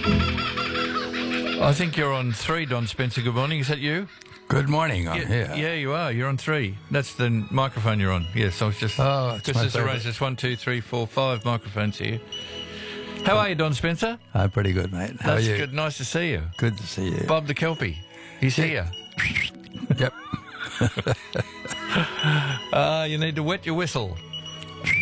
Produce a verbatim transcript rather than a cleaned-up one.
I think you're on three, Don Spencer. Good morning. Is that you? Good morning. I'm yeah, here. Yeah, you are. You're on three. That's the microphone you're on. Yes, I was just... Oh, it's Just my as arranged. There's one, two, three, four, five microphones here. How are you, Don Spencer? I'm pretty good, mate. How That's are you? good. Nice to see you. Good to see you. Bob the Kelpie. He's here. Yep. Uh, you need to wet your whistle.